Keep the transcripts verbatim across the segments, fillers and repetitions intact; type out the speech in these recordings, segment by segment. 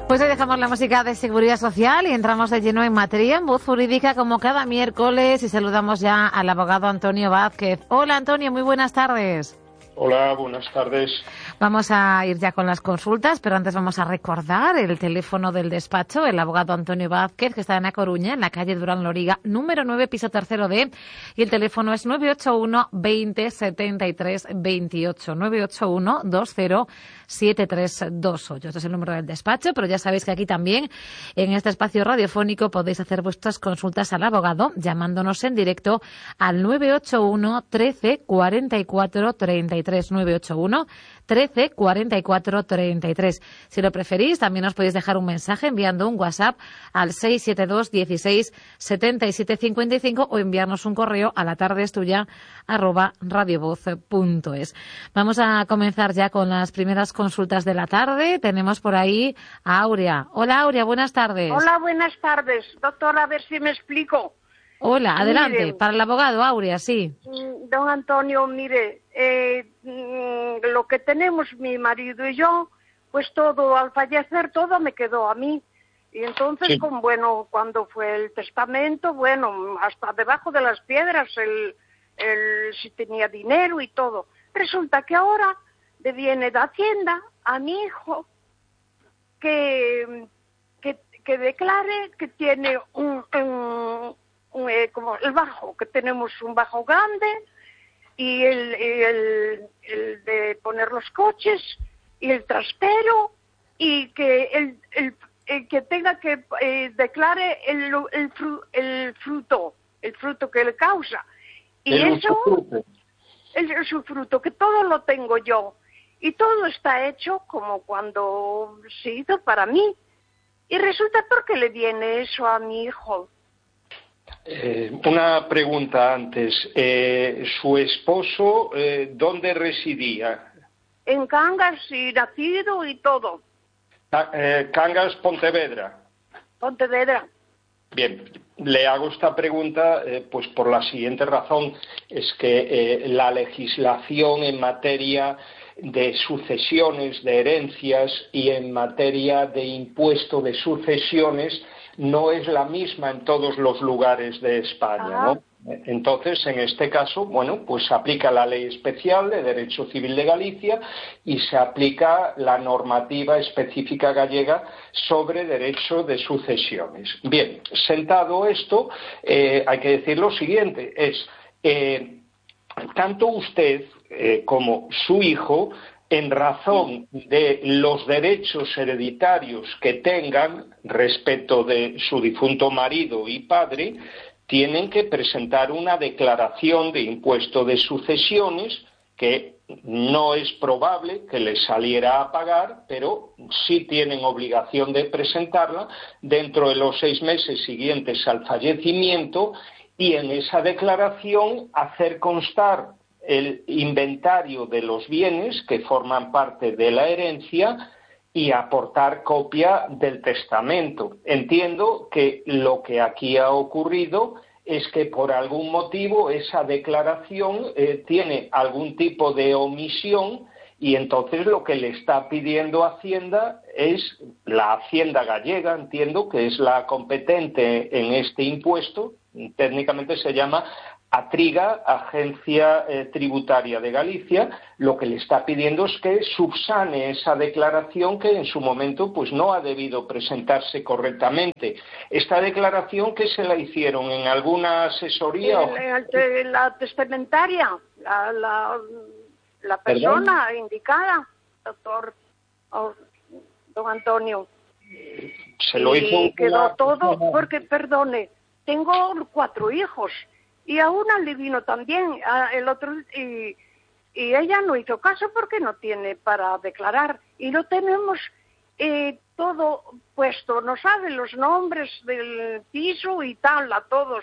Pues hoy dejamos la música de Seguridad Social y entramos de lleno en materia, en Voz Jurídica, como cada miércoles, y saludamos ya al abogado Antonio Vázquez. Hola, Antonio, muy buenas tardes. Hola, buenas tardes. Vamos a ir ya con las consultas, pero antes vamos a recordar el teléfono del despacho, el abogado Antonio Vázquez, que está en A Coruña, en la calle Durán Loriga, número nueve, piso tercero D, y el teléfono es nueve ocho uno, veinte, setenta y tres, veintiocho, nueve ocho uno, veinte, setenta y tres, veintiocho. Este es el número del despacho, pero ya sabéis que aquí también, en este espacio radiofónico, podéis hacer vuestras consultas al abogado, llamándonos en directo al nueve ocho uno, trece, cuarenta y cuatro, treinta y tres, nueve ocho uno, trece, cuarenta y cuatro, treinta y tres. Si lo preferís, también os podéis dejar un mensaje enviando un WhatsApp al seis siete dos, dieciséis, setenta y siete, cincuenta y cinco o enviarnos un correo a la tarde es tuya arroba radiovoz punto es. Vamos a comenzar ya con las primeras consultas de la tarde. Tenemos por ahí a Aurea. Hola, Aurea, buenas tardes. Hola, buenas tardes. Doctora, a ver si me explico. Hola, adelante. Mire, para el abogado, Aurea, sí. Don Antonio, mire, eh, lo que tenemos mi marido y yo, pues todo, al fallecer, todo me quedó a mí. Y entonces, Sí. con, bueno, cuando fue el testamento, bueno, hasta debajo de las piedras, el, el, si tenía dinero y todo. Resulta que ahora le viene de Hacienda a mi hijo que, que, que declare que tiene un, un, un eh, como el bajo, que tenemos un bajo grande, y el, y el, el de poner los coches, y el trastero, y que el, el, el que tenga que eh, declare el, el, fru, el fruto, el fruto que le causa. Y El eso, usufructo. el usufructo, que todo lo tengo yo. Y todo está hecho como cuando se hizo para mí. Y resulta, ¿por qué le viene eso a mi hijo? Eh, una pregunta antes. Eh, ¿Su esposo eh, dónde residía? En Cangas y nacido y todo. Ah, eh, Cangas, Pontevedra. Pontevedra. Bien, le hago esta pregunta eh, pues por la siguiente razón. Es que eh, la legislación en materia de sucesiones, de herencias y en materia de impuesto de sucesiones no es la misma en todos los lugares de España, Ah. ¿no? Entonces, en este caso, bueno, pues se aplica la ley especial de Derecho Civil de Galicia y se aplica la normativa específica gallega sobre derecho de sucesiones. Bien, sentado esto, eh, hay que decir lo siguiente, es eh, tanto usted eh, como su hijo, en razón de los derechos hereditarios que tengan respecto de su difunto marido y padre, tienen que presentar una declaración de impuesto de sucesiones que no es probable que les saliera a pagar, pero sí tienen obligación de presentarla dentro de los seis meses siguientes al fallecimiento y en esa declaración hacer constar el inventario de los bienes que forman parte de la herencia y aportar copia del testamento. Entiendo que lo que aquí ha ocurrido es que por algún motivo esa declaración eh, tiene algún tipo de omisión y entonces lo que le está pidiendo Hacienda es, la Hacienda gallega, entiendo que es la competente en este impuesto, técnicamente se llama Atriga, Agencia eh, Tributaria de Galicia, lo que le está pidiendo es que subsane esa declaración que en su momento pues no ha debido presentarse correctamente. Esta declaración, ¿qué se la hicieron? ¿En alguna asesoría? En, en el, la testamentaria, la, la, la persona ¿Perdón? indicada, doctor oh, don Antonio. Se lo y hizo quedó una... todo, porque, perdone, tengo cuatro hijos, y a una le vino también, a el otro, y, y ella no hizo caso porque no tiene para declarar, y no tenemos eh, todo puesto, no sabe los nombres del piso y tal, a todos,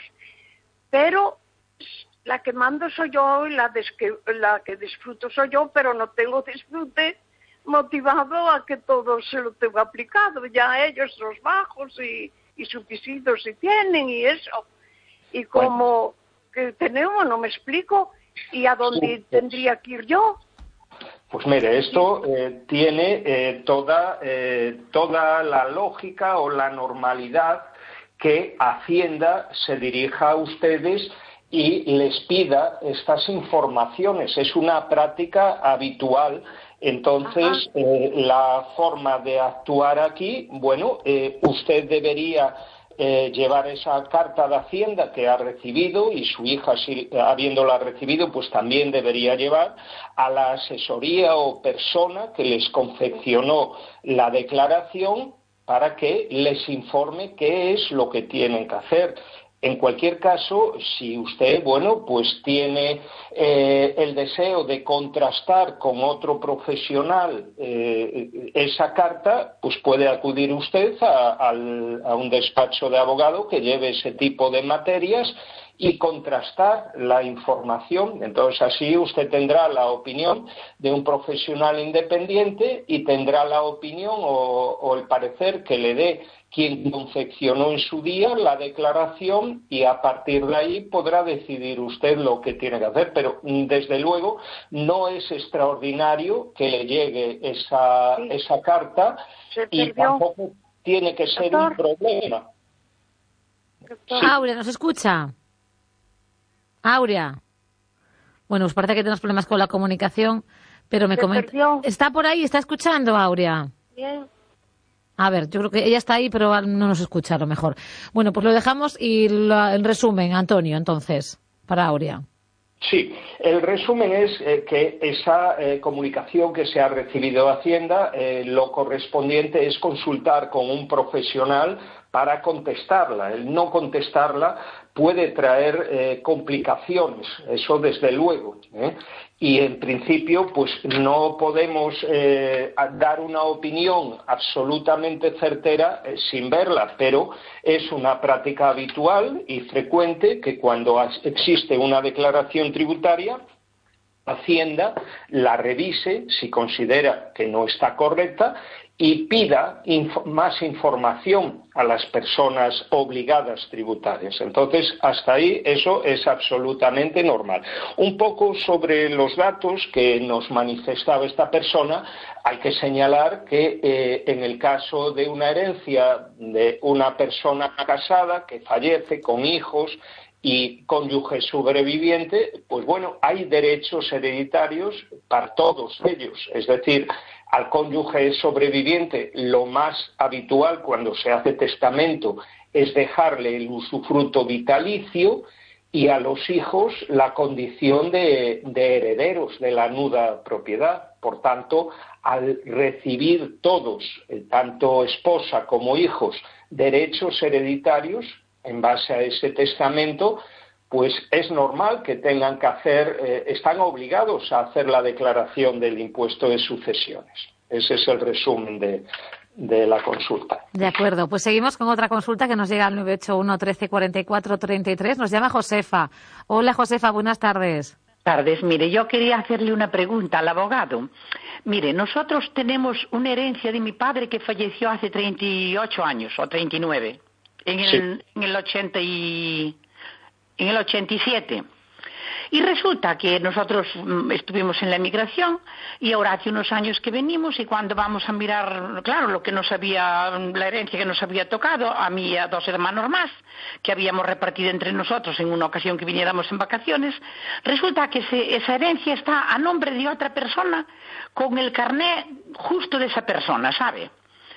pero la que mando soy yo y la, des que, la que disfruto soy yo, pero no tengo disfrute motivado a que todo se lo tengo aplicado, ya ellos los bajos y, y su pisito si tienen y eso, y como... Bueno. Que tenemos, no me explico, y a dónde Sí. tendría que ir yo. Pues mire, esto eh, tiene eh, toda, eh, toda la lógica o la normalidad que Hacienda se dirija a ustedes y les pida estas informaciones. Es una práctica habitual. Entonces, eh, la forma de actuar aquí, bueno, eh, usted debería eh, llevar esa carta de Hacienda que ha recibido, y su hija, si habiéndola recibido, pues también debería llevar a la asesoría o persona que les confeccionó la declaración para que les informe qué es lo que tienen que hacer. En cualquier caso, si usted, bueno, pues tiene eh, el deseo de contrastar con otro profesional eh, esa carta, pues puede acudir usted a, a, a un despacho de abogado que lleve ese tipo de materias y contrastar la información. Entonces, así usted tendrá la opinión de un profesional independiente y tendrá la opinión o, o el parecer que le dé quien confeccionó en su día la declaración, y a partir de ahí podrá decidir usted lo que tiene que hacer. Pero, desde luego, no es extraordinario que le llegue esa, sí. esa carta, y tampoco tiene que ser Doctor. un problema. Sí. Aurea, ¿nos escucha? Aurea. Bueno, pues parece que tenemos problemas con la comunicación, pero me comenta... ¿Está por ahí? ¿Está escuchando, Aurea? Bien. A ver, yo creo que ella está ahí, pero no nos escucha a lo mejor. Bueno, pues lo dejamos y lo, en resumen, Antonio, entonces, para Aurea. Sí, el resumen es eh, que esa eh, comunicación que se ha recibido de Hacienda, eh, lo correspondiente es consultar con un profesional para contestarla. El no contestarla puede traer eh, complicaciones, eso desde luego, ¿eh? Y en principio pues no podemos eh, dar una opinión absolutamente certera eh, sin verla, pero es una práctica habitual y frecuente que cuando existe una declaración tributaria, Hacienda la revise si considera que no está correcta y pida inf- más información a las personas obligadas tributarias. Entonces, hasta ahí eso es absolutamente normal. Un poco sobre los datos que nos manifestaba esta persona, hay que señalar que eh, en el caso de una herencia de una persona casada que fallece con hijos y cónyuge sobreviviente, pues bueno, hay derechos hereditarios para todos ellos. Es decir, al cónyuge sobreviviente lo más habitual cuando se hace testamento es dejarle el usufructo vitalicio, y a los hijos la condición de, de herederos de la nuda propiedad. Por tanto, al recibir todos, tanto esposa como hijos, derechos hereditarios en base a ese testamento, pues es normal que tengan que hacer, eh, están obligados a hacer la declaración del impuesto de sucesiones. Ese es el resumen de, de la consulta. De acuerdo, pues seguimos con otra consulta que nos llega al nueve ocho uno, trece, cuarenta y cuatro, treinta y tres. Nos llama Josefa. Hola, Josefa, buenas tardes. Tardes. Mire, yo quería hacerle una pregunta al abogado. Mire, nosotros tenemos una herencia de mi padre que falleció hace treinta y ocho años, o treinta y nueve, en el, sí. en el ochenta y... en el ochenta y siete. Y resulta que nosotros estuvimos en la emigración y ahora hace unos años que venimos, y cuando vamos a mirar, claro, lo que nos había, la herencia que nos había tocado, a mí y a dos hermanos más, que habíamos repartido entre nosotros en una ocasión que viniéramos en vacaciones, resulta que ese, esa herencia está a nombre de otra persona con el carné justo de esa persona, ¿sabe?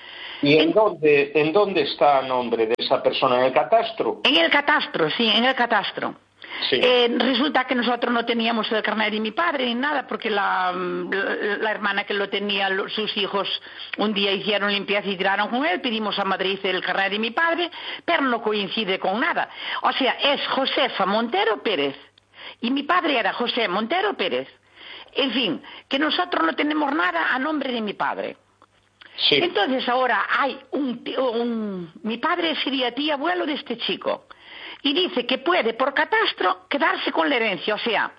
¿Y en, en, dónde, en dónde está a nombre de esa persona? ¿En el catastro? En el catastro, sí, en el catastro. Sí. Eh, resulta que nosotros no teníamos el carnet de mi padre ni nada, porque la, la, la hermana que lo tenía, los, sus hijos, un día hicieron limpieza y tiraron con él. Pedimos a Madrid el carnet de mi padre, pero no coincide con nada. O sea, es Josefa Montero Pérez y mi padre era José Montero Pérez. En fin, que nosotros no tenemos nada a nombre de mi padre. Sí. Entonces ahora hay un, un... mi padre sería tío abuelo de este chico. Y dice que puede, por catastro, quedarse con la herencia. O sea,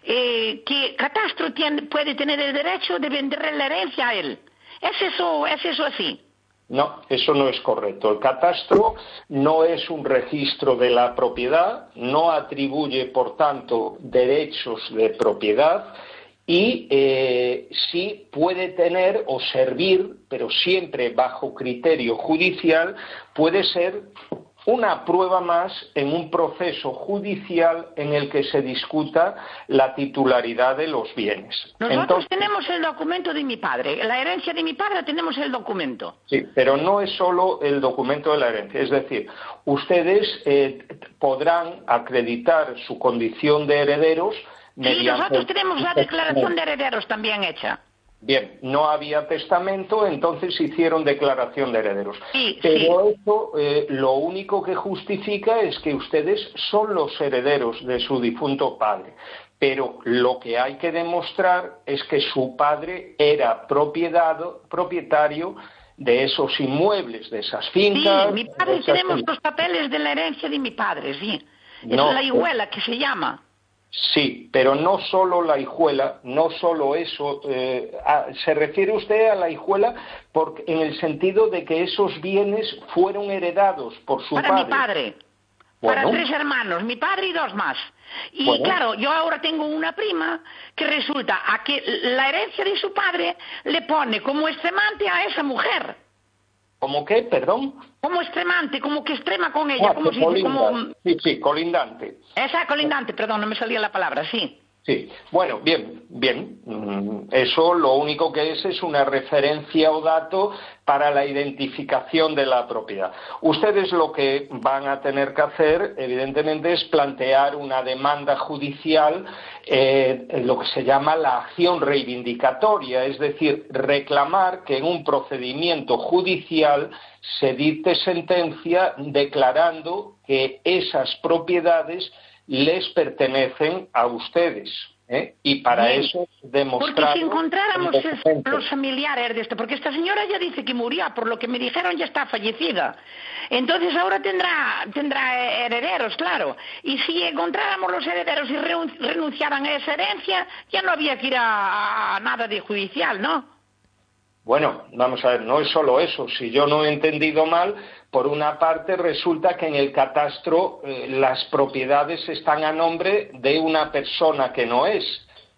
eh, que catastro tiene, puede tener el derecho de venderle la herencia a él. ¿Es eso, ¿Es eso así? No, eso no es correcto. El catastro no es un registro de la propiedad, no atribuye, por tanto, derechos de propiedad, y eh, sí puede tener o servir, pero siempre bajo criterio judicial, puede ser una prueba más en un proceso judicial en el que se discuta la titularidad de los bienes. Nosotros Entonces, tenemos el documento de mi padre, la herencia de mi padre tenemos el documento. Sí, pero no es solo el documento de la herencia, es decir, ustedes eh, podrán acreditar su condición de herederos mediante... Sí, nosotros tenemos la declaración de herederos también hecha. Bien, no había testamento, entonces hicieron declaración de herederos. Sí, Pero sí. eso eh, lo único que justifica es que ustedes son los herederos de su difunto padre. Pero lo que hay que demostrar es que su padre era propiedad, propietario de esos inmuebles, de esas fincas... Sí, mi padre, esas... tenemos los papeles de la herencia de mi padre, sí. No, es la hijuela que se llama. Sí, pero no solo la hijuela, no solo eso. Eh, a, ¿Se refiere usted a la hijuela porque, en el sentido de que esos bienes fueron heredados por su Para padre? mi padre. Bueno. Para tres hermanos, mi padre y dos más. Y Bueno. claro, yo ahora tengo una prima que resulta a que la herencia de su padre le pone como extremante a esa mujer. ¿Cómo qué? Perdón. Como extremante, como que extrema con ella. Ah, como si dice, como... Sí, sí, colindante. Esa colindante, perdón, no me salía la palabra, sí. Sí, bueno, bien, bien. Eso lo único que es es una referencia o dato para la identificación de la propiedad. Ustedes lo que van a tener que hacer, evidentemente, es plantear una demanda judicial, eh, en lo que se llama la acción reivindicatoria, es decir, reclamar que en un procedimiento judicial se dicte sentencia declarando que esas propiedades les pertenecen a ustedes, ¿eh? Y para Bien. eso demostrar... Porque si encontráramos los familiares de esto, porque esta señora ya dice que murió, por lo que me dijeron ya está fallecida, entonces ahora tendrá tendrá herederos, claro, y si encontráramos los herederos y renunciaran a esa herencia, ya no había que ir a, a nada de judicial, ¿no? Bueno, vamos a ver, no es solo eso. Si yo no he entendido mal, por una parte resulta que en el catastro eh, las propiedades están a nombre de una persona que no es.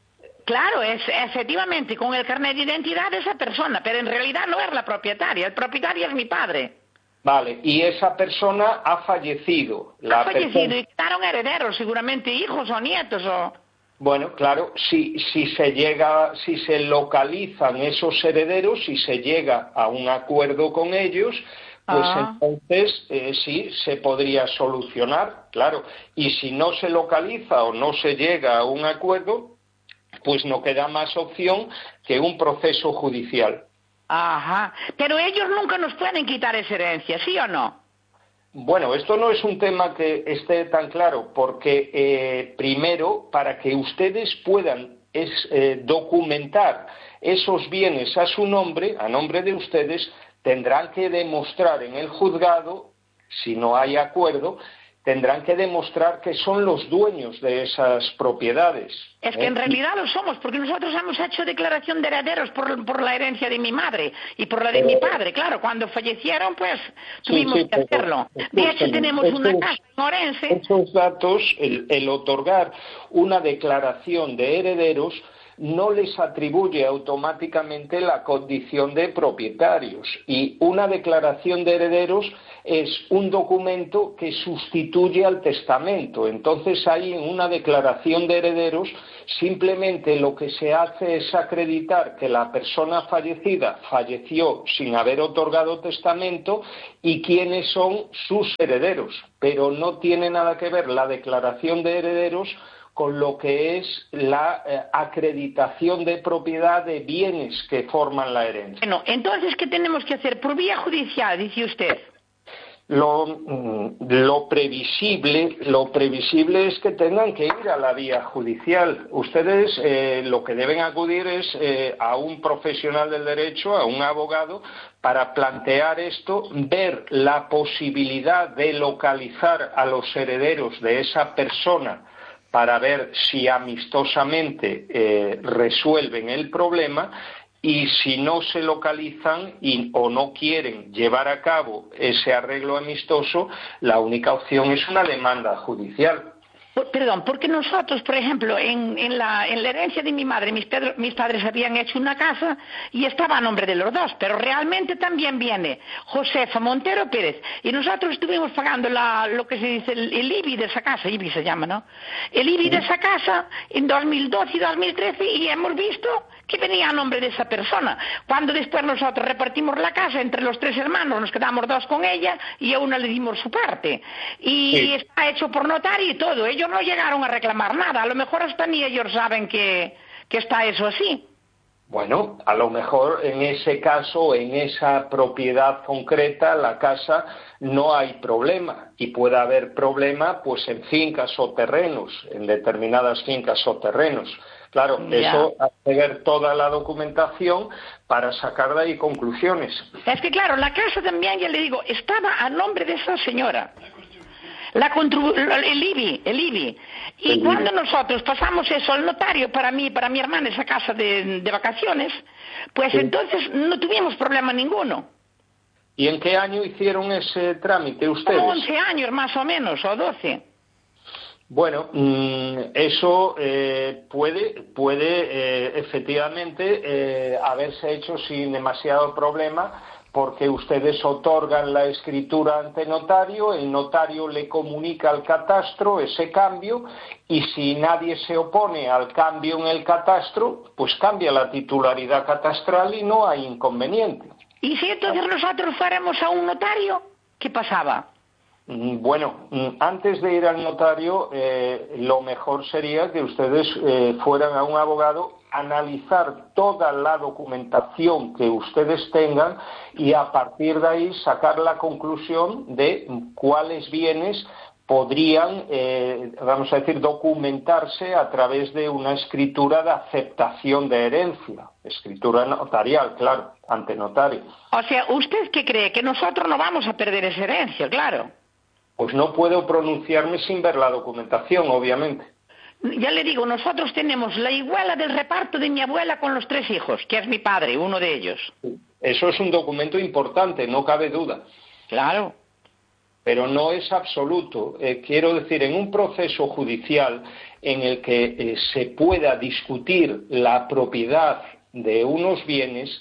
Claro, es efectivamente con el carnet de identidad de esa persona, pero en realidad no es la propietaria, el propietario es mi padre. Vale, y esa persona ha fallecido. La ha fallecido persona... y quedaron herederos, seguramente hijos o nietos o... Bueno, claro, si, si se llega, si se localizan esos herederos, si se llega a un acuerdo con ellos, pues ah. entonces eh, sí se podría solucionar, claro. Y si no se localiza o no se llega a un acuerdo, pues no queda más opción que un proceso judicial. Ajá, pero ellos nunca nos pueden quitar esa herencia, ¿sí o no? Bueno, esto no es un tema que esté tan claro, porque eh, primero, para que ustedes puedan es, eh, documentar esos bienes a su nombre, a nombre de ustedes, tendrán que demostrar en el juzgado, si no hay acuerdo, tendrán que demostrar que son los dueños de esas propiedades. Es que ¿eh? en realidad lo somos, porque nosotros hemos hecho declaración de herederos por, por la herencia de mi madre y por la de Pero, mi padre. Claro, cuando fallecieron, pues tuvimos sí, sí, que hacerlo. Pero, de hecho, tenemos esos, una casa en Orense. Esos datos, el, el otorgar una declaración de herederos, no les atribuye automáticamente la condición de propietarios, y una declaración de herederos es un documento que sustituye al testamento. Entonces ahí, en una declaración de herederos, simplemente lo que se hace es acreditar que la persona fallecida falleció sin haber otorgado testamento y quiénes son sus herederos, pero no tiene nada que ver la declaración de herederos con lo que es la eh, acreditación de propiedad de bienes que forman la herencia. Bueno, entonces, ¿qué tenemos que hacer? Por vía judicial, dice usted. Lo, lo previsible, lo previsible es que tengan que ir a la vía judicial. Ustedes eh, lo que deben acudir es eh, a un profesional del derecho, a un abogado, para plantear esto, ver la posibilidad de localizar a los herederos de esa persona para ver si amistosamente eh, resuelven el problema, y si no se localizan y, o no quieren llevar a cabo ese arreglo amistoso, la única opción es una demanda judicial. Por, perdón, porque nosotros, por ejemplo, en, en, la, en la herencia de mi madre, mis, pedro, mis padres habían hecho una casa y estaba a nombre de los dos, pero realmente también viene Josefa Montero Pérez. Y nosotros estuvimos pagando la, lo que se dice el, el I B I de esa casa, I B I se llama, ¿no? El I B I de esa casa en dos mil doce y dos mil trece y hemos visto que venía a nombre de esa persona. Cuando después nosotros repartimos la casa entre los tres hermanos, nos quedamos dos con ella y a una le dimos su parte. Y sí. Está hecho por notario y todo. Ellos no llegaron a reclamar nada. A lo mejor hasta ni ellos saben que, que está eso así. Bueno, a lo mejor en ese caso, en esa propiedad concreta, la casa, no hay problema. Y puede haber problema pues en fincas o terrenos, en determinadas fincas o terrenos. Claro, ya. Eso hay que ver toda la documentación para sacar de ahí conclusiones. Es que claro, la casa también, ya le digo, estaba a nombre de esa señora. La contribu- el I B I, el I B I. Y el cuando I B I. Nosotros pasamos eso al notario para mí, para mi hermana, esa casa de, de vacaciones, pues sí. Entonces no tuvimos problema ninguno. ¿Y en qué año hicieron ese trámite ustedes? Como once años más o menos, o doce. Bueno, eso eh, puede, puede eh, efectivamente eh, haberse hecho sin demasiado problema, porque ustedes otorgan la escritura ante notario, el notario le comunica al catastro ese cambio y si nadie se opone al cambio en el catastro, pues cambia la titularidad catastral y no hay inconveniente. ¿Y si entonces nosotros fuéramos a un notario? ¿Qué pasaba? Bueno, antes de ir al notario, eh, lo mejor sería que ustedes eh, fueran a un abogado, analizar toda la documentación que ustedes tengan y a partir de ahí sacar la conclusión de cuáles bienes podrían, eh, vamos a decir, documentarse a través de una escritura de aceptación de herencia, escritura notarial, claro, ante notario. O sea, ¿usted qué cree? Que nosotros no vamos a perder esa herencia, claro. Pues no puedo pronunciarme sin ver la documentación, obviamente. Ya le digo, nosotros tenemos la iguala del reparto de mi abuela con los tres hijos, que es mi padre, uno de ellos. Eso es un documento importante, no cabe duda. Claro. Pero no es absoluto. Eh, quiero decir, en un proceso judicial en el que eh, se pueda discutir la propiedad de unos bienes,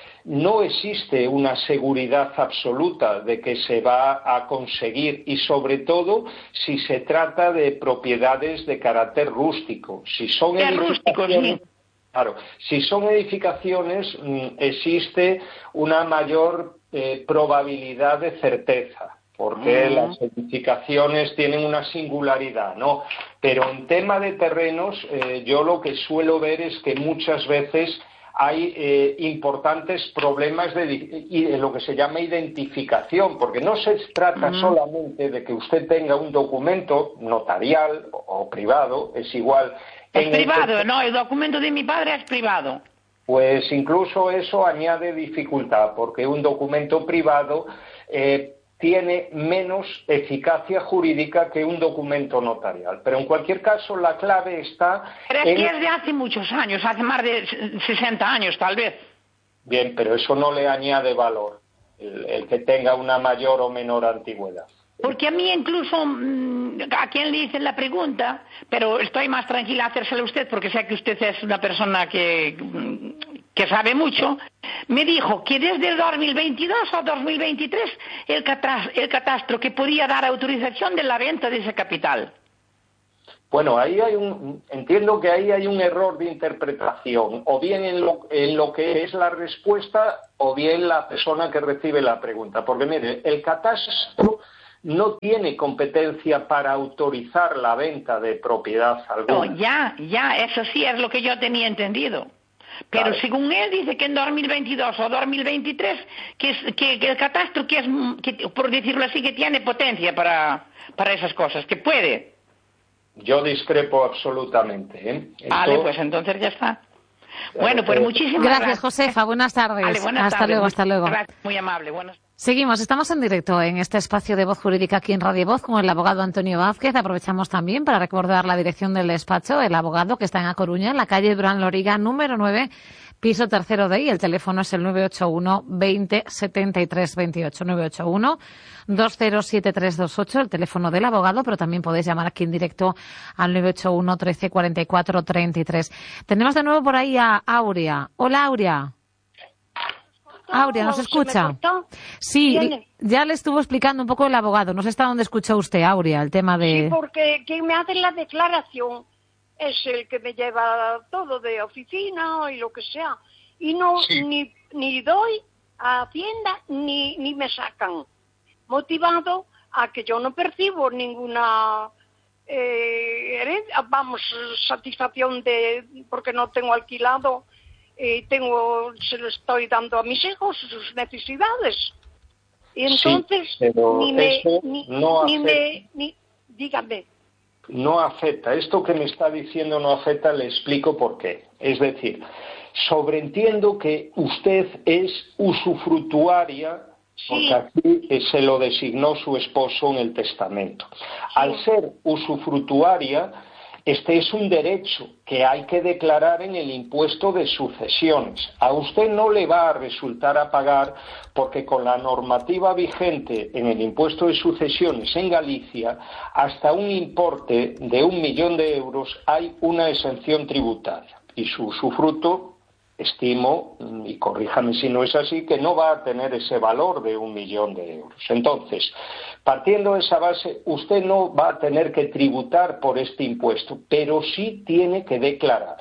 no existe una seguridad absoluta de que se va a conseguir y sobre todo si se trata de propiedades de carácter rústico. Si son edificaciones, claro, si son edificaciones existe una mayor eh, probabilidad de certeza, porque uh-huh. las edificaciones tienen una singularidad, ¿no? Pero en tema de terrenos, eh, yo lo que suelo ver es que muchas veces hay eh, importantes problemas de, de lo que se llama identificación, porque no se trata uh-huh. solamente de que usted tenga un documento notarial o, o privado, es igual. Es privado, el... no, el documento de mi padre es privado. Pues incluso eso añade dificultad, porque un documento privado eh, tiene menos eficacia jurídica que un documento notarial. Pero en cualquier caso, la clave está... Pero es en... que es de hace muchos años, hace más de sesenta años, tal vez. Bien, pero eso no le añade valor, el, el que tenga una mayor o menor antigüedad. Porque a mí incluso, a quien le hice la pregunta, pero estoy más tranquila a hacérsela a usted, porque sé que usted es una persona que, que sabe mucho, me dijo que desde el dos mil veintidós o dos mil veintitrés el catastro, el catastro que podía dar autorización de la venta de ese capital. Bueno, ahí hay un, entiendo que ahí hay un error de interpretación, o bien en lo, en lo que es la respuesta, o bien la persona que recibe la pregunta. Porque mire, el catastro no tiene competencia para autorizar la venta de propiedad alguna. No, ya, ya, eso sí es lo que yo tenía entendido. Pero claro, según él dice que en dos mil veintidós o dos mil veintitrés, que, es, que, que el catastro, que es, que, por decirlo así, que tiene potencia para, para esas cosas, que puede. Yo discrepo absolutamente, ¿eh? Esto... Vale, pues entonces ya está. Bueno, pues muchísimas gracias. Gracias, Josefa. Buenas tardes. Vale, buenas hasta tardes. luego, muy, hasta luego. Gracias, muy amable. Buenas... Seguimos, estamos en directo en este espacio de Voz Jurídica aquí en Radio Voz con el abogado Antonio Vázquez. Aprovechamos también para recordar la dirección del despacho, el abogado que está en A Coruña, en la calle Durán Loriga, número nueve, piso tercero D, y el teléfono es el nueve ocho uno veinte setenta y tres veintiocho, nueve ocho uno dos cero siete tres dos ocho, el teléfono del abogado, pero también podéis llamar aquí en directo al nueve ocho uno trece cuarenta y cuatro treinta y tres. Tenemos de nuevo por ahí a Aurea. Hola, Aurea. Aurea, ¿nos escucha? Sí, ya le estuvo explicando un poco el abogado. No sé hasta dónde escuchó usted, Aurea, el tema de... Sí, porque quien me hace la declaración es el que me lleva todo de oficina y lo que sea. Y no, sí. ni, ni doy a Hacienda ni, ni me sacan. Motivado a que yo no percibo ninguna, eh, vamos, satisfacción de, porque no tengo alquilado. Eh, tengo, se lo estoy dando a mis hijos sus necesidades y entonces sí, ni me ni, no ni me ni, dígame no afecta, esto que me está diciendo no afecta, le explico por qué. Es decir, sobreentiendo que usted es usufructuaria, sí. porque aquí se lo designó su esposo en el testamento. Sí. Al ser usufructuaria, este es un derecho que hay que declarar en el impuesto de sucesiones. A usted no le va a resultar a pagar porque con la normativa vigente en el impuesto de sucesiones en Galicia, hasta un importe de un millón de euros hay una exención tributaria. Y su usufructo, estimo, y corríjame si no es así, que no va a tener ese valor de un millón de euros. Entonces, partiendo de esa base, usted no va a tener que tributar por este impuesto, pero sí tiene que declarar.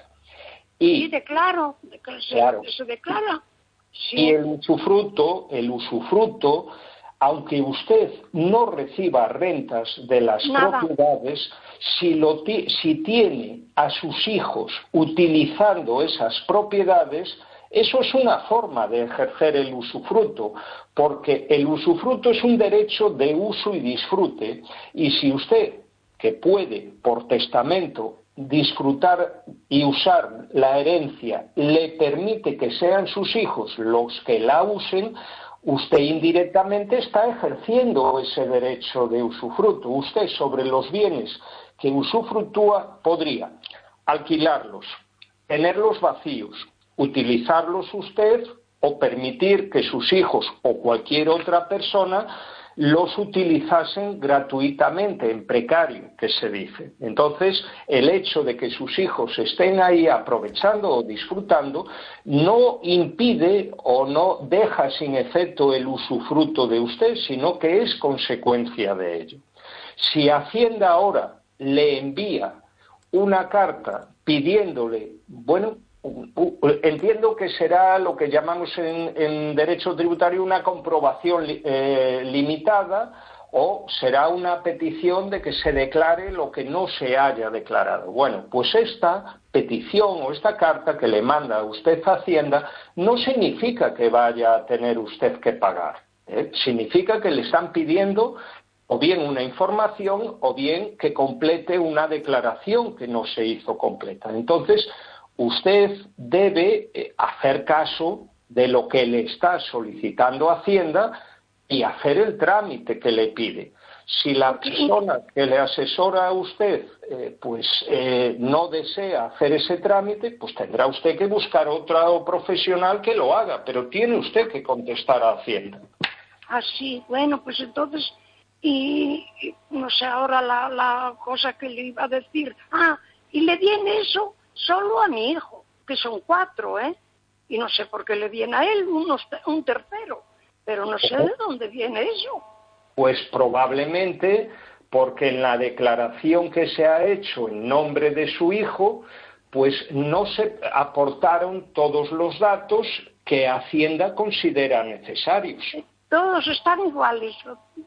Y, sí, declaro, se, claro, se declara. Sí. Y el usufructo, el usufructo, aunque usted no reciba rentas de las Nada. propiedades, si, lo si tiene a sus hijos utilizando esas propiedades, eso es una forma de ejercer el usufruto, porque el usufruto es un derecho de uso y disfrute, y si usted, que puede por testamento disfrutar y usar la herencia, le permite que sean sus hijos los que la usen, usted indirectamente está ejerciendo ese derecho de usufruto. Usted sobre los bienes que usufructúa podría alquilarlos, tenerlos vacíos, utilizarlos usted o permitir que sus hijos o cualquier otra persona los utilizasen gratuitamente, en precario, que se dice. Entonces, el hecho de que sus hijos estén ahí aprovechando o disfrutando no impide o no deja sin efecto el usufruto de usted, sino que es consecuencia de ello. Si Hacienda ahora le envía una carta pidiéndole, bueno, entiendo que será lo que llamamos en, en derecho tributario una comprobación eh, limitada, o será una petición de que se declare lo que no se haya declarado. Bueno, pues esta petición o esta carta que le manda a usted a Hacienda no significa que vaya a tener usted que pagar, ¿eh? Significa que le están pidiendo o bien una información o bien que complete una declaración que no se hizo completa. Entonces, usted debe hacer caso de lo que le está solicitando Hacienda y hacer el trámite que le pide. Si la persona que le asesora a usted eh, pues eh, no desea hacer ese trámite, pues tendrá usted que buscar otro profesional que lo haga, pero tiene usted que contestar a Hacienda. Ah, sí, bueno, pues entonces, y, y no sé ahora la, la cosa que le iba a decir. Ah, y le viene eso solo a mi hijo, que son cuatro, ¿eh? Y no sé por qué le viene a él unos, un tercero, pero no sé de dónde viene eso. Pues probablemente porque en la declaración que se ha hecho en nombre de su hijo, pues no se aportaron todos los datos que Hacienda considera necesarios. Todos están iguales,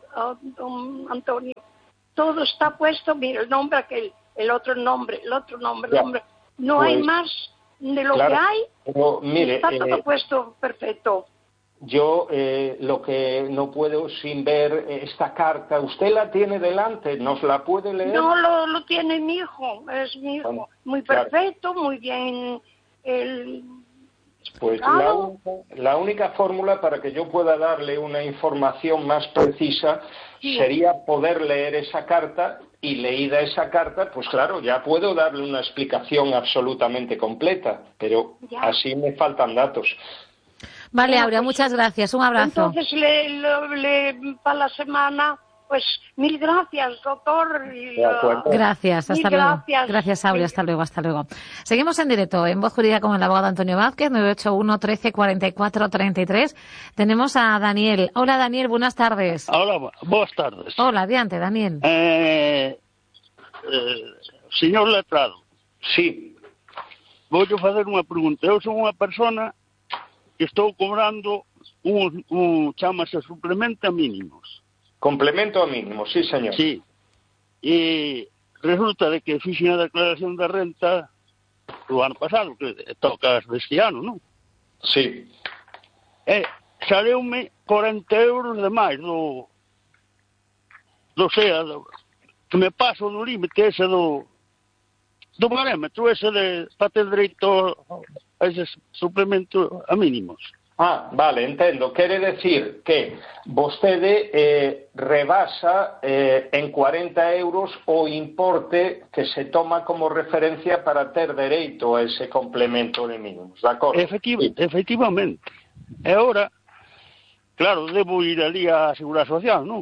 don Antonio. Todo está puesto, mira, el nombre aquel, el otro nombre, el otro nombre, el nombre. No pues, hay más de lo claro, que hay. Pero, mire, está todo eh, puesto perfecto. Yo eh, lo que no puedo sin ver esta carta, ¿usted la tiene delante? ¿Nos la puede leer? No, lo, lo tiene mi hijo, es mi hijo. Bueno, muy perfecto, claro. Muy bien. El, Pues la, única, la única fórmula para que yo pueda darle una información más precisa sí. sería poder leer esa carta, y leída esa carta, pues claro, ya puedo darle una explicación absolutamente completa, pero ya. así me faltan datos. Vale, bueno, Aurea, pues, muchas gracias, un abrazo. Entonces, le, le, le, para la semana... Pues mil gracias, doctor. Y, uh, gracias, hasta mil luego. Gracias. Gracias, Aurea, hasta luego, hasta luego. Seguimos en directo en Voz Jurídica con el abogado Antonio Vázquez, nueve ocho uno, trece, cuarenta y cuatro, treinta y tres. Tenemos a Daniel. Hola, Daniel, buenas tardes. Hola, buenas tardes. Hola, adiante, Daniel. Eh, eh, señor letrado. Sí. Vou facer unha pregunta. Eu son unha persona que estou cobrando un, un chamase suplemento a mínimos. Complemento a mínimo, sí, señor. Sí. E resulta de que fixe a declaración de renta do ano pasado, que toca deste ano, non? Sí. E saleume cuarenta euros de máis do... do sea, do, que me paso do límite ese do... do parámetro ese de para ter dereito a ese suplemento a mínimos. Ah, vale, entendo. Quere decir que vostede eh, rebasa eh, en cuarenta euros o importe que se toma como referencia para ter dereito a ese complemento de mínimos, de acordo? Efectiv sí. Efectivamente. E agora, claro, debo ir ali á Seguridade Social, non?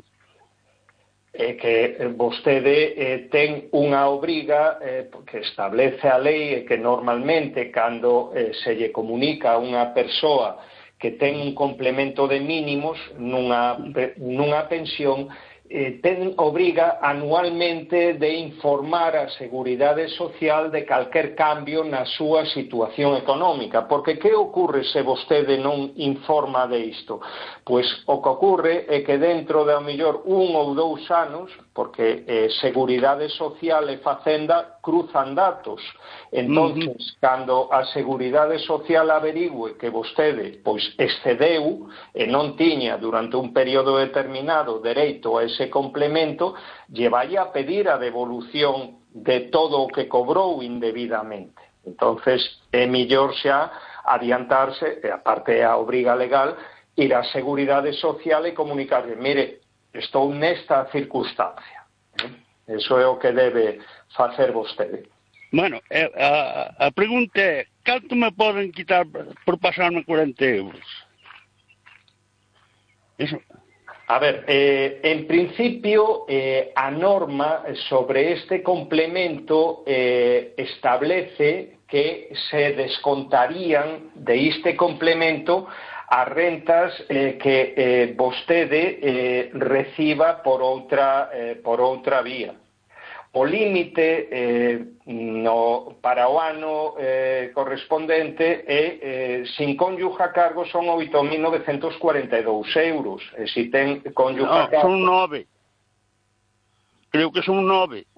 É que vostede eh, ten unha obriga eh, que establece a lei e que normalmente cando eh, se lle comunica a unha persoa que ten un complemento de mínimos nunha, nunha pensión, eh, ten obriga anualmente de informar a Seguridade Social de calquer cambio na súa situación económica. Porque que ocorre se vostede non informa de isto? Pois o que ocorre é que dentro de ao mellor un ou dous anos, porque eh, Seguridade Social e Facenda cruzan datos, entonces uh-huh. cando a Seguridade Social averigüe que vostede pois excedeu e non tiña durante un período determinado dereito a ese complemento, lle vai a pedir a devolución de todo o que cobrou indebidamente. Entonces é mellor xa adiantarse, e aparte a obriga legal, ir á Seguridade Social e comunicarle, mire, estou nesta circunstancia. Eso é o que debe facer vostede. Bueno, a, a pregunta é, canto me poden quitar por pasarme cuarenta euros? Eso... A ver, eh, en principio eh, a norma sobre este complemento eh, establece que se descontarían de este complemento as rentas eh, que eh, vostede eh, reciba por outra, eh, por outra vía. O límite eh, no, para o ano eh, correspondente é, eh, sin cónyuge a cargo, son oito mil novecentos cuarenta e dous euros. E se ten cónyuge no, a cargo... son nove. Creo que son nove.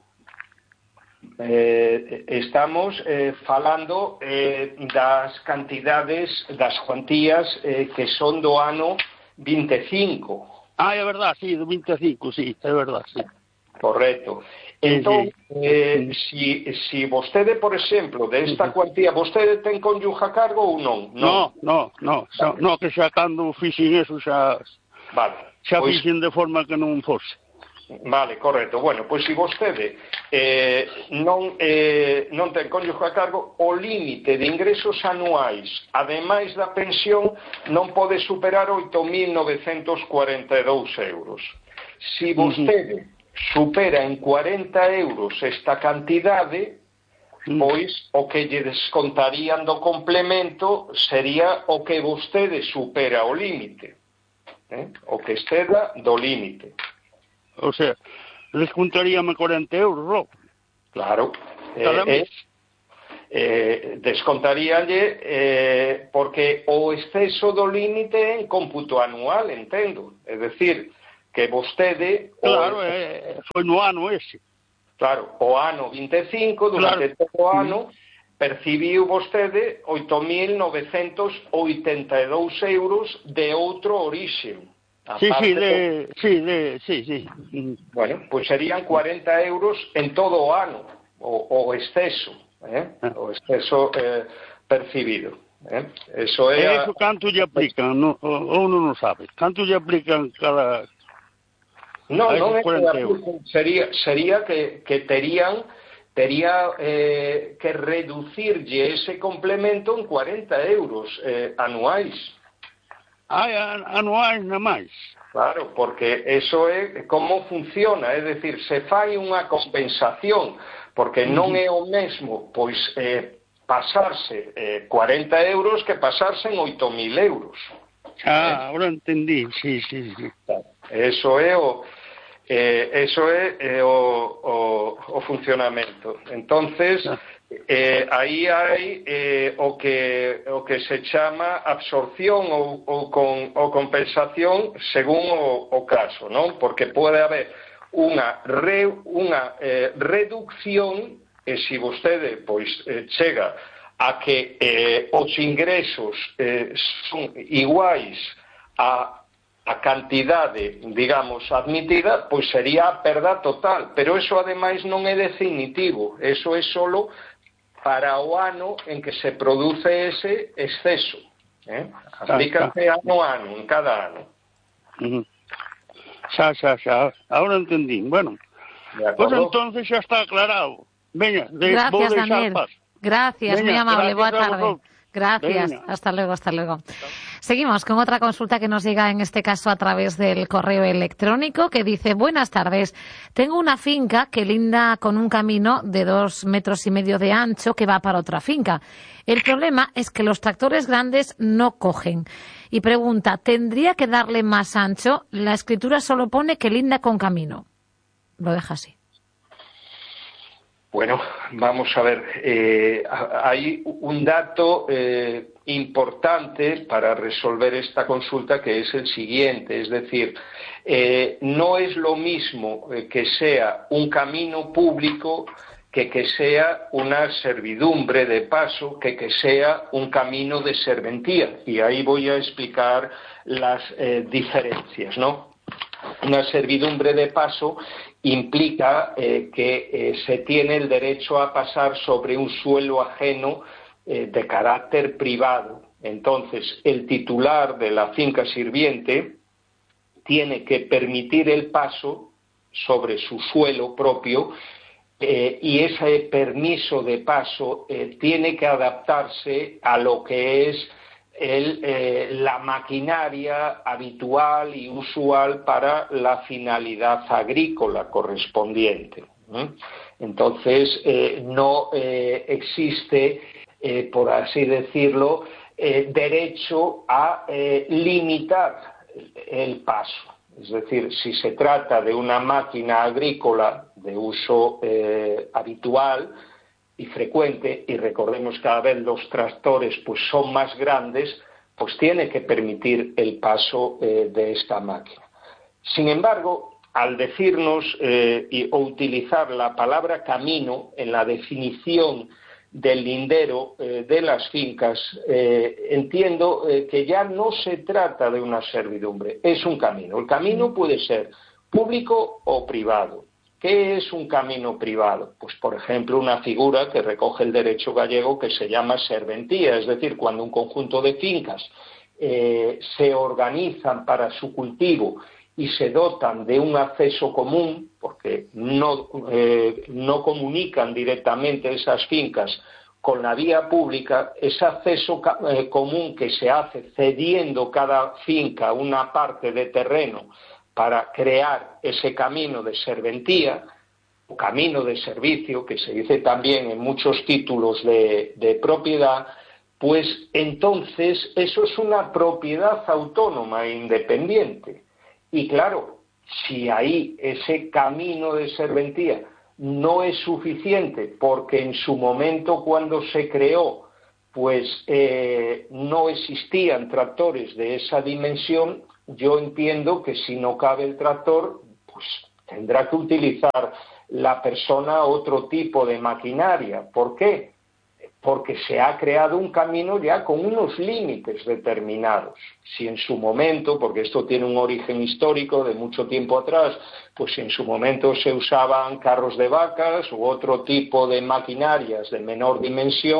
Eh, estamos eh, falando eh, das cantidades, das cuantías eh, que son do ano vinte e cinco. Ah, é verdad, sí, do vinte e cinco, sí, é verdad, sí. Correcto. Entón, eh, si, si vostede, por exemplo, desta cuantía, vostede ten cónyuge a cargo ou non? Non, non, non, no, no, que xa cando fixen eso xa, vale. xa Pois... fixen de forma que non fose. Vale, correcto. Bueno, pois se vostede eh, non, eh, non ten cónyuge a cargo, o límite de ingresos anuais, ademais da pensión, non pode superar oito mil novecentos cuarenta e dous euros. Se vostede uh-huh. supera en cuarenta euros esta cantidade, pois o que lle descontarían do complemento sería o que vostede supera o límite, eh? o que exceda do límite. O sea, descontaríame cuarenta euros, ¿no? Claro. Eh, eh, eh, descontaríalle eh, porque o exceso do límite é en cómputo anual, entendo. É dicir, que vostede... Claro, o, eh, foi no ano ese. Claro, o ano vinte e cinco, durante claro. todo o ano, percibiu vostede oito mil novecentos oitenta e dous euros de outro orixe. Sí, sí, de, sí, de, sí, sí. Bueno, pois pues serían cuarenta euros en todo o ano, o, o exceso, eh? o exceso eh, percibido. Eh? Eso é... E iso canto lle aplican, no, ou non o sabe? Canto lle aplican cada... Non, non é que sería, sería que, que terían tería eh, que reducirlle ese complemento en cuarenta euros eh, anuais. Ai, anuais na máis. Claro, porque eso é como funciona, é dicir, se fai unha compensación, porque non é o mesmo, pois, eh, pasarse eh, cuarenta euros que pasarse en oito mil euros. Ah, eh? Ahora entendí, sí, sí, sí. Eso é o... Eh, eso é eh, o, o, o funcionamento. Entonces, eh, aí hai eh, o que o que se chama absorción ou, ou, con, ou compensación según o, o caso, non? Porque pode haber unha, re, unha eh, reducción e se vostede pois eh, chega a que eh, os ingresos eh, son iguais a a cantidade, digamos, admitida, pois sería a perda total. Pero eso, ademais, non é definitivo. Eso é solo para o ano en que se produce ese exceso. Eh? Aplícase ano a ano, en cada ano. Uh-huh. Xa, xa, xa. Ahora entendí. Bueno, pues entonces xa está aclarado. Veña, de, gracias, vou deixar Daniel. paz. Gracias, Veña, muy amable. Boa tarde. Gracias. Veña. Hasta luego, hasta luego. Seguimos con otra consulta que nos llega en este caso a través del correo electrónico que dice: buenas tardes, tengo una finca que linda con un camino de dos metros y medio de ancho que va para otra finca. El problema es que los tractores grandes no cogen. Y pregunta, ¿tendría que darle más ancho? La escritura solo pone que linda con camino. Lo deja así. Bueno, vamos a ver, eh, hay un dato eh, importante para resolver esta consulta que es el siguiente, es decir, eh, no es lo mismo eh, que sea un camino público que que sea una servidumbre de paso, que que sea un camino de serventía, y ahí voy a explicar las eh, diferencias, ¿no? Una servidumbre de paso implica eh, que eh, se tiene el derecho a pasar sobre un suelo ajeno eh, de carácter privado. Entonces, el titular de la finca sirviente tiene que permitir el paso sobre su suelo propio eh, y ese permiso de paso eh, tiene que adaptarse a lo que es El, eh, la maquinaria habitual y usual para la finalidad agrícola correspondiente. ¿eh? Entonces, eh, no eh, existe, eh, por así decirlo, eh, derecho a eh, limitar el paso. Es decir, si se trata de una máquina agrícola de uso eh, habitual y frecuente, y recordemos cada vez los tractores pues son más grandes, pues tiene que permitir el paso eh, de esta máquina. Sin embargo, al decirnos eh, y, o utilizar la palabra camino en la definición del lindero eh, de las fincas, eh, entiendo eh, que ya no se trata de una servidumbre, es un camino. El camino puede ser público o privado. ¿Qué es un camino privado? Pues, por ejemplo, una figura que recoge el derecho gallego que se llama serventía, es decir, cuando un conjunto de fincas eh, se organizan para su cultivo y se dotan de un acceso común, porque no, eh, no comunican directamente esas fincas con la vía pública, ese acceso eh, común que se hace cediendo cada finca una parte de terreno para crear ese camino de serventía, o camino de servicio, que se dice también en muchos títulos de, de propiedad, pues entonces eso es una propiedad autónoma e independiente. Y claro, si ahí ese camino de serventía no es suficiente, porque en su momento cuando se creó, pues eh, no existían tractores de esa dimensión, yo entiendo que si no cabe el tractor, pues tendrá que utilizar la persona otro tipo de maquinaria. ¿Por qué? Porque se ha creado un camino ya con unos límites determinados. Si en su momento, porque esto tiene un origen histórico de mucho tiempo atrás, pues si en su momento se usaban carros de vacas u otro tipo de maquinarias de menor dimensión,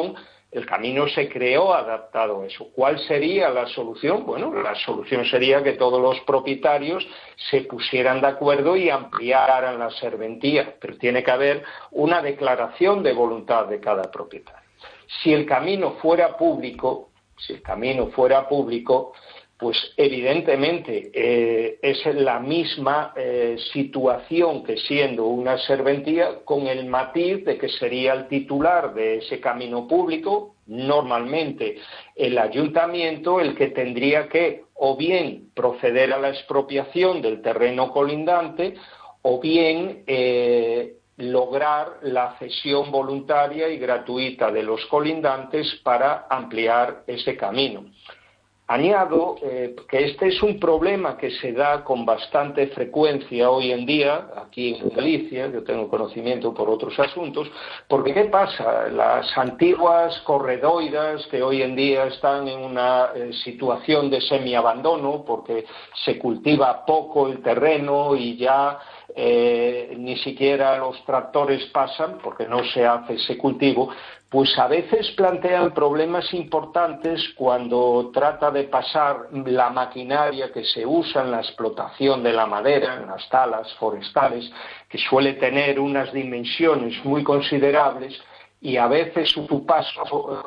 El camino se creó adaptado a eso. ¿Cuál sería la solución? Bueno, la solución sería que todos los propietarios se pusieran de acuerdo y ampliaran la serventía, pero tiene que haber una declaración de voluntad de cada propietario. Si el camino fuera público, si el camino fuera público, pues evidentemente eh, es la misma eh, situación que siendo una serventía, con el matiz de que sería el titular de ese camino público, normalmente el ayuntamiento, el que tendría que o bien proceder a la expropiación del terreno colindante o bien eh, lograr la cesión voluntaria y gratuita de los colindantes para ampliar ese camino. Añado eh, que este es un problema que se da con bastante frecuencia hoy en día, aquí en Galicia, yo tengo conocimiento por otros asuntos, porque ¿qué pasa? Las antiguas corredoiras que hoy en día están en una eh, situación de semiabandono, porque se cultiva poco el terreno y ya eh, ni siquiera los tractores pasan, porque no se hace ese cultivo, pues a veces plantean problemas importantes cuando trata de pasar la maquinaria que se usa en la explotación de la madera, en las talas forestales, que suele tener unas dimensiones muy considerables, y a veces su paso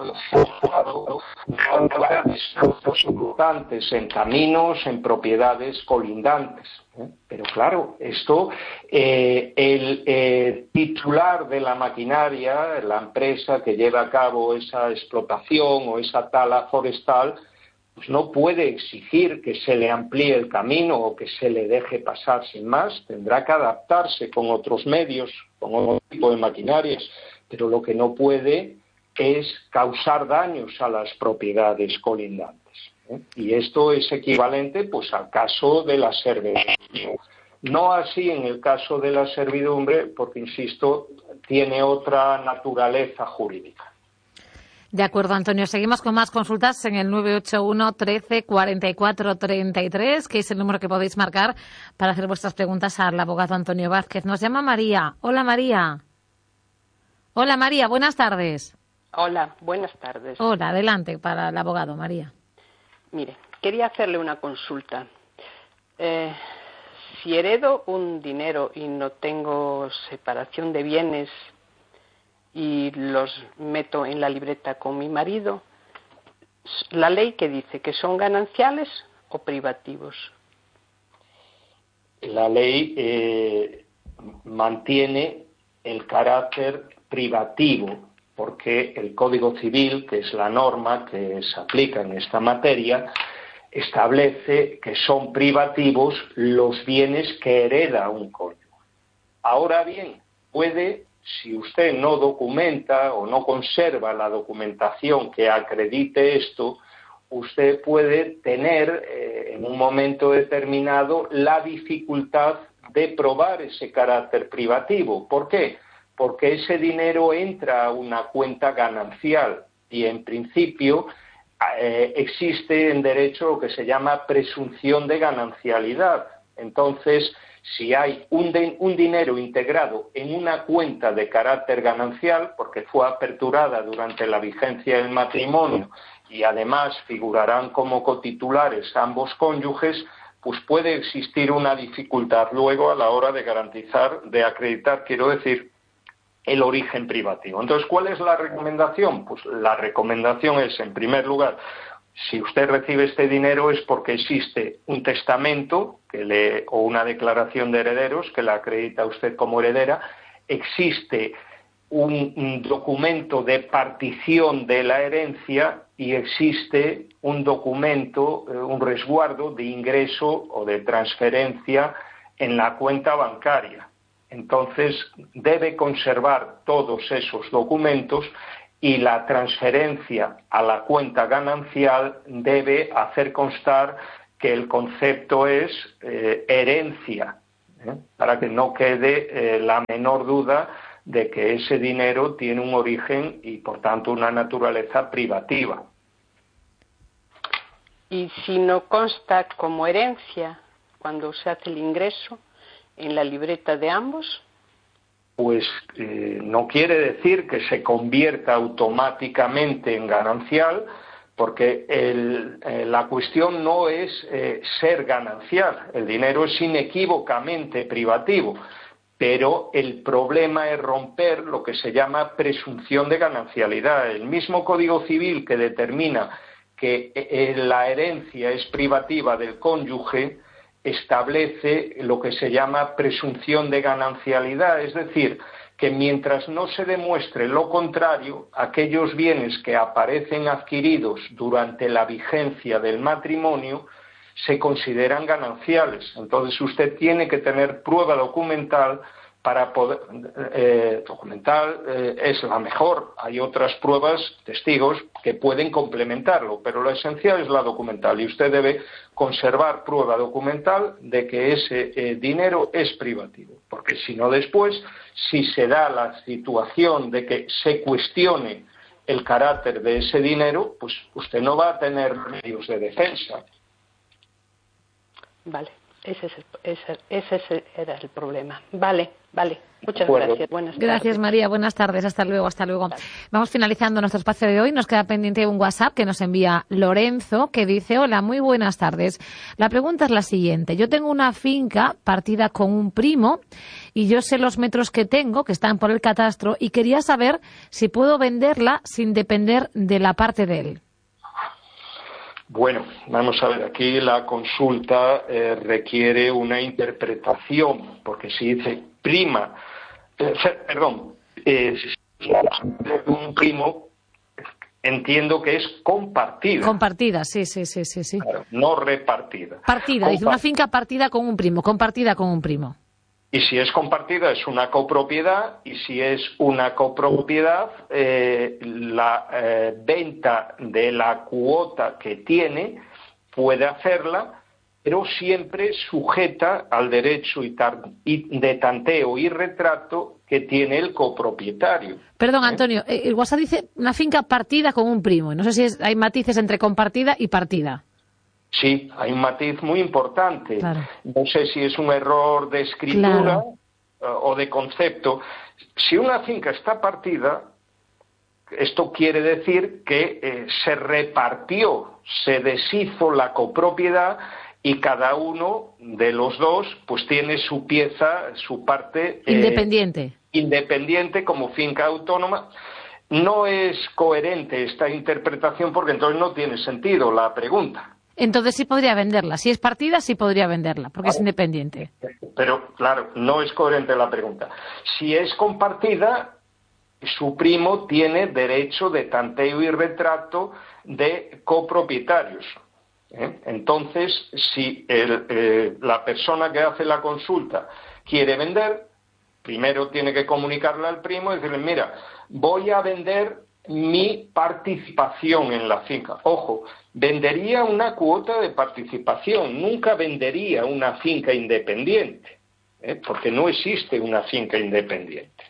importantes en caminos, en propiedades colindantes. ¿eh? Pero claro, esto, eh, el eh, titular de la maquinaria, la empresa que lleva a cabo esa explotación o esa tala forestal, pues no puede exigir que se le amplíe el camino o que se le deje pasar sin más, tendrá que adaptarse con otros medios, con otro tipo de maquinarias, pero lo que no puede es causar daños a las propiedades colindantes, ¿eh? Y esto es equivalente pues al caso de la servidumbre. No así en el caso de la servidumbre, porque, insisto, tiene otra naturaleza jurídica. De acuerdo, Antonio. Seguimos con más consultas en el nueve ocho uno, trece, cuarenta y cuatro, treinta y tres, que es el número que podéis marcar para hacer vuestras preguntas al abogado Antonio Vázquez. Nos llama María. Hola, María. Hola, María. Buenas tardes. Hola, buenas tardes. Hola, adelante para el abogado, María. Mire, quería hacerle una consulta. Eh, si heredo un dinero y no tengo separación de bienes y los meto en la libreta con mi marido, ¿la ley qué dice? ¿Que son gananciales o privativos? La ley eh, mantiene el carácter privativo, porque el Código Civil, que es la norma que se aplica en esta materia, establece que son privativos los bienes que hereda un cónyuge. Ahora bien, puede, si usted no documenta o no conserva la documentación que acredite esto, usted puede tener eh, en un momento determinado la dificultad de probar ese carácter privativo. ¿Por qué? Porque ese dinero entra a una cuenta ganancial y, en principio, eh, existe en derecho lo que se llama presunción de ganancialidad. Entonces, si hay un, de, un dinero integrado en una cuenta de carácter ganancial, porque fue aperturada durante la vigencia del matrimonio y además figurarán como cotitulares ambos cónyuges, pues puede existir una dificultad luego a la hora de garantizar, de acreditar, quiero decir, el origen privativo. Entonces, ¿cuál es la recomendación? Pues la recomendación es, en primer lugar, si usted recibe este dinero es porque existe un testamento que le, o una declaración de herederos que la acredita a usted como heredera, existe un, un documento de partición de la herencia y existe un documento, un resguardo de ingreso o de transferencia en la cuenta bancaria. Entonces, debe conservar todos esos documentos y la transferencia a la cuenta ganancial debe hacer constar que el concepto es eh, herencia, ¿eh? para que no quede eh, la menor duda de que ese dinero tiene un origen y, por tanto, una naturaleza privativa. Y si no consta como herencia cuando se hace el ingreso en la libreta de ambos. pues eh, no quiere decir que se convierta automáticamente en ganancial, porque el, eh, la cuestión no es eh, ser ganancial. El dinero es inequívocamente privativo, pero el problema es romper lo que se llama presunción de ganancialidad. El mismo Código Civil que determina que eh, la herencia es privativa del cónyuge establece lo que se llama presunción de ganancialidad, es decir, que mientras no se demuestre lo contrario, aquellos bienes que aparecen adquiridos durante la vigencia del matrimonio se consideran gananciales. Entonces usted tiene que tener prueba documental para poder... Eh, documental eh, es la mejor. Hay otras pruebas, testigos, que pueden complementarlo, pero lo esencial es la documental y usted debe conservar prueba documental de que ese eh, dinero es privativo, porque si no después, si se da la situación de que se cuestione el carácter de ese dinero, pues usted no va a tener medios de defensa. Vale, ese, es el, ese, ese era el problema. Vale, vale. Muchas gracias. Buenas tardes. Gracias, María. Buenas tardes. Hasta luego, hasta luego. Vale. Vamos finalizando nuestro espacio de hoy. Nos queda pendiente un WhatsApp que nos envía Lorenzo, que dice: hola, muy buenas tardes. La pregunta es la siguiente. Yo tengo una finca partida con un primo y yo sé los metros que tengo, que están por el catastro, y quería saber si puedo venderla sin depender de la parte de él. Bueno, vamos a ver, aquí la consulta eh, requiere una interpretación, porque si dice prima, eh, perdón, eh, un primo, entiendo que es compartida. Compartida, sí, sí, sí, sí, sí. Claro, no repartida. Partida, dice una finca partida con un primo, compartida con un primo. Y si es compartida es una copropiedad, y si es una copropiedad, eh, la eh, venta de la cuota que tiene puede hacerla, pero siempre sujeta al derecho de tanteo y retrato que tiene el copropietario. Perdón, ¿Eh? Antonio, el WhatsApp dice una finca partida con un primo. No sé si es, hay matices entre compartida y partida. Sí, hay un matiz muy importante. Claro. No sé si es un error de escritura claro. o de concepto. Si una finca está partida, esto quiere decir que eh, se repartió, se deshizo la copropiedad y cada uno de los dos pues tiene su pieza, su parte eh, independiente. Independiente como finca autónoma. No es coherente esta interpretación porque entonces no tiene sentido la pregunta. Entonces sí podría venderla. Si es partida, sí podría venderla, porque vale. Es independiente. Pero, claro, no es coherente la pregunta. Si es compartida, su primo tiene derecho de tanteo y retrato de copropietarios. ¿Eh? Entonces, si el, eh, la persona que hace la consulta quiere vender, primero tiene que comunicarle al primo y decirle, mira, voy a vender mi participación en la finca. Ojo, vendería una cuota de participación, nunca vendería una finca independiente, ¿eh? porque no existe una finca independiente.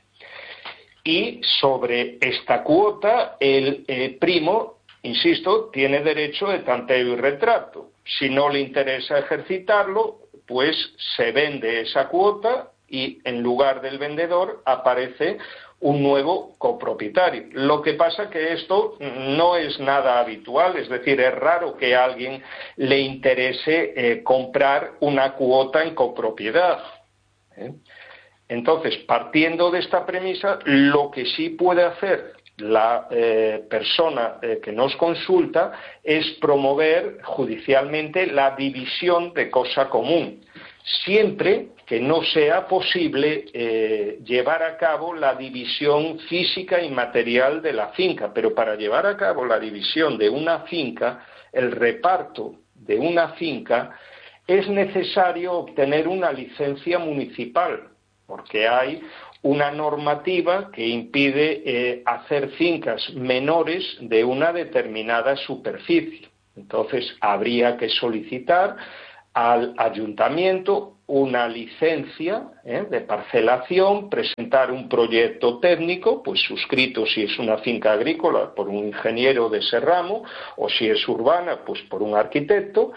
Y sobre esta cuota, el eh, primo, insisto, tiene derecho de tanteo y retrato. Si no le interesa ejercitarlo, pues se vende esa cuota y en lugar del vendedor aparece un nuevo copropietario. Lo que pasa que esto no es nada habitual, es decir, es raro que a alguien le interese eh, comprar una cuota en copropiedad. ¿eh? Entonces, partiendo de esta premisa, lo que sí puede hacer la eh, persona eh, que nos consulta es promover judicialmente la división de cosa común, siempre que no sea posible eh, llevar a cabo la división física y material de la finca. Pero para llevar a cabo la división de una finca, el reparto de una finca, es necesario obtener una licencia municipal, porque hay una normativa que impide eh, hacer fincas menores de una determinada superficie. Entonces, habría que solicitar al ayuntamiento una licencia ¿eh? de parcelación, presentar un proyecto técnico, pues suscrito si es una finca agrícola por un ingeniero de ese ramo, o si es urbana, pues por un arquitecto,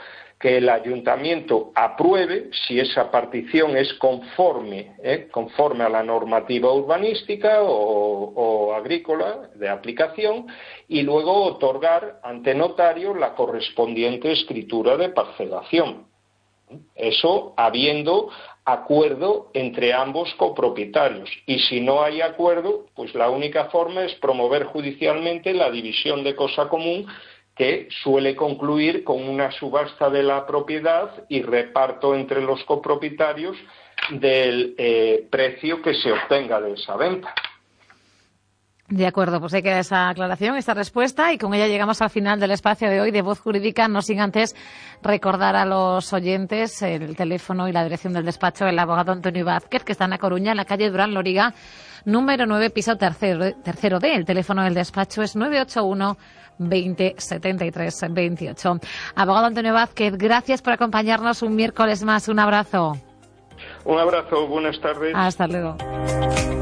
que el ayuntamiento apruebe si esa partición es conforme, ¿eh? conforme a la normativa urbanística o, o agrícola de aplicación, y luego otorgar ante notario la correspondiente escritura de parcelación. Eso habiendo acuerdo entre ambos copropietarios. Y si no hay acuerdo, pues la única forma es promover judicialmente la división de cosa común, que suele concluir con una subasta de la propiedad y reparto entre los copropietarios del eh, precio que se obtenga de esa venta. De acuerdo, pues hay que dar esa aclaración, esta respuesta, y con ella llegamos al final del espacio de hoy de Voz Jurídica, no sin antes recordar a los oyentes el teléfono y la dirección del despacho del abogado Antonio Vázquez, que está en A Coruña, en la calle Durán Loriga, número nueve, piso tercero, tercero D. El teléfono del despacho es nueve ocho uno veinte setenta y tres veintiocho. Abogado Antonio Vázquez, gracias por acompañarnos un miércoles más. Un abrazo. Un abrazo, buenas tardes. Hasta luego.